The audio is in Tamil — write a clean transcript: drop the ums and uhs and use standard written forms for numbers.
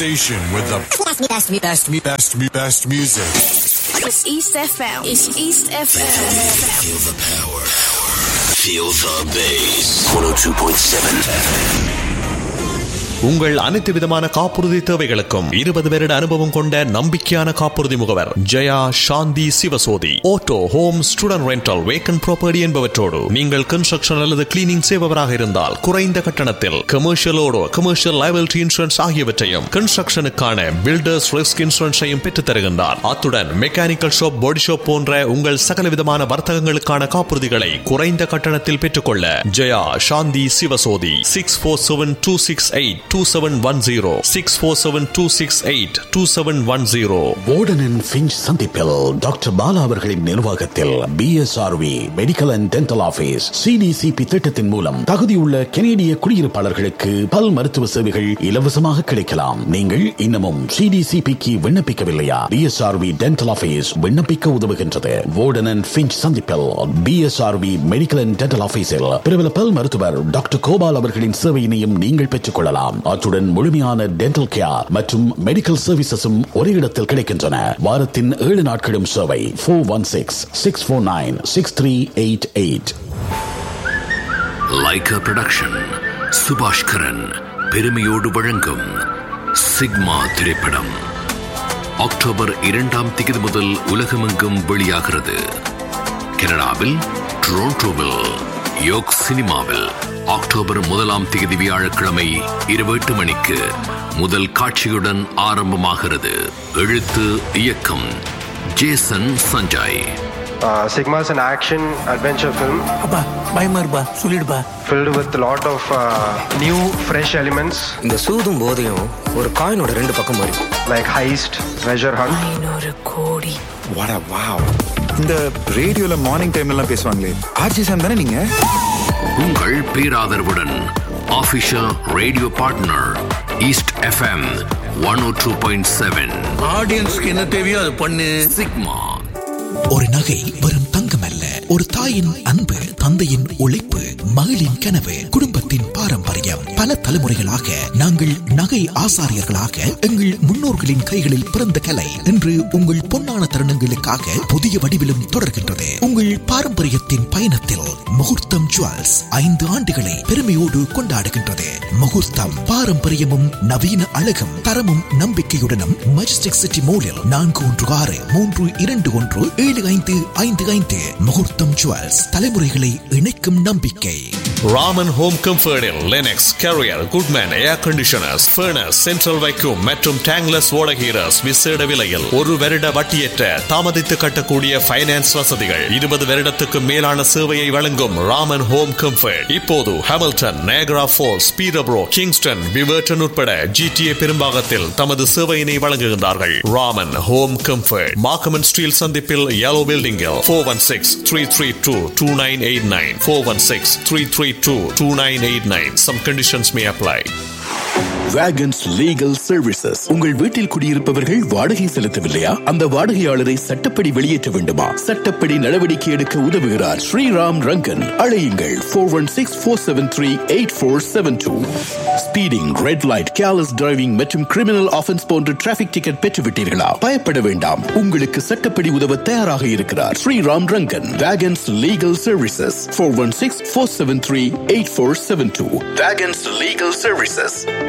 station with the best music. It's East FM. It's East FM. Feel the power. Feel the bass. 102.7 FM. உங்கள் அனைத்து விதமான காப்புறுதி தேவைகளுக்கும் 20 வருட அனுபவம் கொண்ட நம்பிக்கையான காப்புறுதி முகவர் ஜெயா சாந்தி Sivasothy. Auto, home, student rental, vacant property என்பவற்றோடு நீங்கள் கன்ஸ்ட்ரக்ஷன் அல்லது கிளீனிங் செய்பவராக இருந்தால் குறைந்த கட்டணத்தில் கமர்ஷியலோடு கமர்ஷியல் லைபிலிட்டி இன்சூரன்ஸ் ஆகியவற்றையும் கன்ஸ்ட்ரக்ஷனுக்கான பில்டர்ஸ் ரிஸ்க் இன்சூரன்ஸையும் பெற்றுத் தருகின்றார். அத்துடன் மெக்கானிக்கல் ஷாப், பாடி ஷாப் போன்ற உங்கள் சகல விதமான வர்த்தகங்களுக்கான காப்புறுதிகளை குறைந்த கட்டணத்தில் பெற்றுக்கொள்ள ஜெயா சாந்தி சிவசோதி 647-268-2710 647-268-2710. வார்டன் அண்ட் ஃபிஞ்ச் சந்திப்பில் டாக்டர் பாலா அவர்களின் நிர்வாகத்தில் BSRV medical and dental office CDCP திட்டத்தின் மூலம் தகுதியுள்ள கனேடிய குடியிருப்பாளர்களுக்கு பல் மருத்துவ சேவைகள் இலவசமாக கிடைக்கலாம். நீங்கள் இன்னமும் CDCPக்கு விண்ணப்பிக்கவில்லையா? BSRV டென்டல் ஆபீஸ் விண்ணப்பிக்க உதவுகின்றது. வார்டன் அண்ட் ஃபிஞ்ச் சந்திப்பில் BSRV மெடிக்கல் அண்ட் டென்டல் ஆபீஸில் பிரபல பல் மருத்துவர் டாக்டர் கோபால் அவர்களின் சேவையினையும் நீங்கள் பெற்றுக் கொள்ளலாம். அத்துடன் முழுமையான டென்டல் கேர் மற்றும் மெடிக்கல் சர்வீசஸும் ஒரே இடத்தில் கிடைக்கின்றன. வாரத்தின் 7 நாட்களும் சேவை. 416-649-6388. லைகா ப்ரொடக்ஷன் சுபாஷ்கரன் பெருமையோடு வழங்கும் சிக்மா திரைப்படம் அக்டோபர் 2 முதல் உலகமெங்கும் வெளியாகிறது. கனடாவில் டொரண்டோவில் யோக் சினிமாவில் அக்டோபர் 1 வியாழக்கிழமை இரவு 8 மணிக்கு முதல் காட்சியுடன் ஆரம்பமாகிறது. எழுத்து இயக்கம் Jason Sanjay. Sigma is an action adventure film. அப்பா பயமாருப்பா சொல்லிடுப்பா. Filled with a lot of new fresh elements. இந்த சூதும் போதையும் ஒரு காயினோட 2 பக்கம் வரும். Like heist, treasure hunt. 500 கோடி. வாடா வாவ். இந்த ரேடியோல மார்னிங் டைம்ல எல்லாம் பேசுவாங்களே, ஆர்ஜி சாம் தானே நீங்க? உங்கள் பேராதரவுடன் official radio partner east FM 102.7. ஆடியன்ஸ்க்கு என்ன தேவையோ அது பண்ணு. சிக்மா. ஒரு நகை வெறும் தங்கம் அல்ல, ஒரு தாயின் அன்பு, தந்தையின் உழைப்பு, மகளின் கனவு, குடும்பத்தின் பாரம்பரியம். பல தலைமுறைகளாக நாங்கள் நகை ஆசாரியர்களாக எங்கள் முன்னோர்களின் கைகளில் பிறந்த கலை இன்று உங்கள் பொன்னான தருணங்களுக்காக புதிய வடிவிலும் தொடர்கின்றது. உங்கள் பாரம்பரியத்தின் பயணத்தில் முகூர்த்தம் ஜுவல்ஸ் 5 ஆண்டுகளை பெருமையோடு கொண்டாடுகின்றது. முகூர்த்தம் பாரம்பரியமும் நவீன அழகும் தரமும் நம்பிக்கையுடனும் மஜஸ்டிக் சிட்டி மோலில் 416-321-7555. முகூர்த்தம் ஜுவல்ஸ், தலைமுறைகளை இணைக்கும் நம்பிக்கை. Raman home கம்ஃபர்டில் Linux, carrier, Goodman ஏர் கண்டிஷனர்ஸ், ஃபர்னஸ், சென்ட்ரல் வைக்யூம் மற்றும் டேங்லஸ் ஓடகீரஸ் விசேட விலையில் 1 வருட வட்டியற்ற தாமதித்து கட்டக்கூடிய ஃபைனான்ஸ் வசதிகள். 20 வருடத்துக்கு மேலான சேவையை வழங்கும் ராமன் ஹோம் கம்ஃபர்ட் இப்போது ஹாமில்டன், நயகரா ஃபால்ஸ், பீரப்ரோ, கிங்ஸ்டன், விவர்டன் உட்பட GTA பெரும்பாகத்தில் தமது சேவையினை வழங்குகின்றார்கள். ராமன் ஹோம் கம்ஃபர்ட் மார்க்கமன் ஸ்டீல் சந்திப்பில் yellow building-இல் 416-332-2989 416-332-2989. Some conditions may apply. Wagons Legal Services. உங்கள் வீட்டில் குடியிருப்பவர்கள் வாடகை செலுத்தவில்லையா? அந்த வாடகையாளரை சட்டப்படி வெளியேற்ற வேண்டுமா? சட்டப்படி நடவடிக்கை எடுக்க உதவுகிறார் ஸ்ரீராம் ரங்கன். அழையுங்கள் 416-473-8472. Speeding, red light, careless driving மற்றும் கிரிமினல் ஆஃபென்ஸ் போன்ற டிராபிக் டிக்கெட் பெற்றுவிட்டீர்களா? பயப்பட வேண்டாம், உங்களுக்கு சட்டப்படி உதவ தயாராக இருக்கிறார் Sriram Rangan. Wagons Legal Services 416-473-8472. Wagons Legal Services.